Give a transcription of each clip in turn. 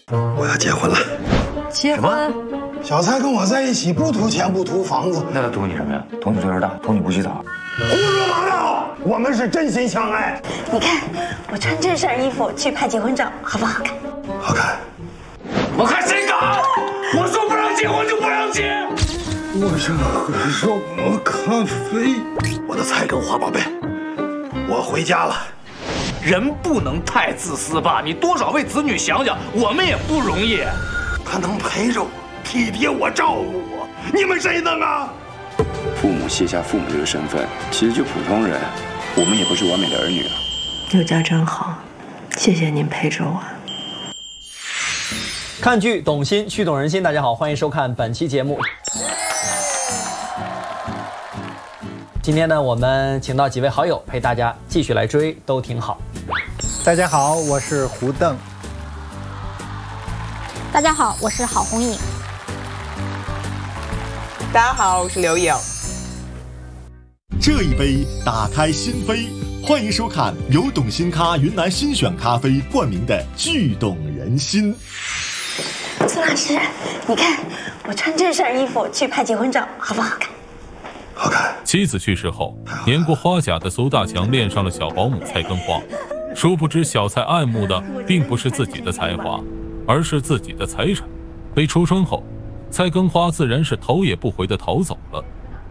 我要结婚了。 结婚？ 小蔡跟我在一起，不图钱，不图房子。 那他图你什么呀？图你岁数大，图你不洗澡。 胡说八道！我们是真心相爱。 你看，我穿这身衣服去拍结婚照，好不好看？ 好看。 我看谁敢！我说不让结婚就不让结。 我想喝什么咖啡？我的菜根花宝贝，我回家了。 人不能太自私吧？你多少为子女想想，我们也不容易。 他能陪着我，体贴我，照顾我，你们谁能啊？ 父母卸下父母这个身份，其实就普通人，我们也不是完美的儿女啊。 有家真好，谢谢您陪着我。 看剧懂心，剧懂人心。大家好，欢迎收看本期节目。今天呢，我们请到几位好友陪大家继续来追，都挺好。 大家好，我是胡邓。 大家好，我是郝红颖。 大家好，我是刘颖。 这一杯打开心扉，欢迎收看由懂心咖云南新选咖啡冠名的剧懂人心。 苏老师，你看我穿这身衣服去拍结婚照，好不好看？ 好看。 妻子去世后，年过花甲的苏大强恋上了小保姆蔡根花，殊不知小蔡爱慕的并不是自己的才华，而是自己的财产。被戳穿后，蔡根花自然是头也不回地逃走了。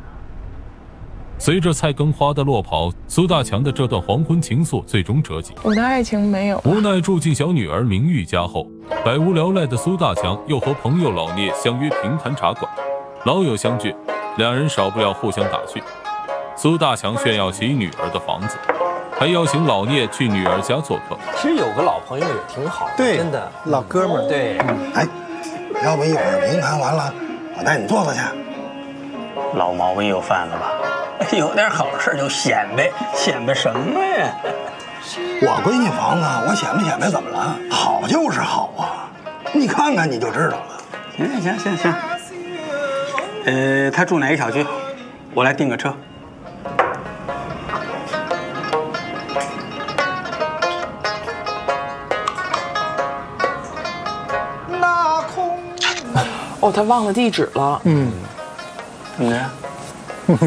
随着蔡根花的落跑，苏大强的这段黄昏情愫最终折戟。 我的爱情没有。 无奈住进小女儿明玉家后，百无聊赖的苏大强又和朋友老聂相约平潭茶馆，老友相聚，两人少不了互相打趣。苏大强炫耀起女儿的房子，还邀请老聂去女儿家做客。 其实有个老朋友也挺好的， 对， 真的老哥们儿。 对， 哎，要不一会儿平谈完了，我带你坐坐去。 老毛病又犯了吧？有点好事就显摆，显摆什么呀？ 我闺女房子，我显摆显摆怎么了？好就是好啊，你看看你就知道了。 行。他住哪一小区？我来订个车。 哦，他忘了地址了。 怎么着？